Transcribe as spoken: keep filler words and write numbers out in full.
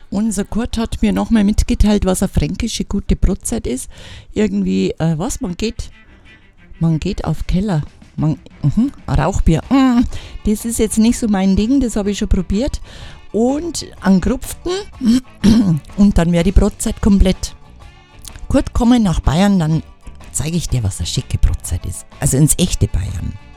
Unser Kurt hat mir nochmal mitgeteilt, was eine fränkische gute Brotzeit ist. Irgendwie, äh, was, man geht, man geht auf Keller. Man, uh, Rauchbier. Uh, das ist jetzt nicht so mein Ding, das habe ich schon probiert. Und an Grupften und dann wäre die Brotzeit komplett. Kurt, komm mal nach Bayern, dann zeige ich dir, was eine schicke Brotzeit ist. Also ins echte Bayern.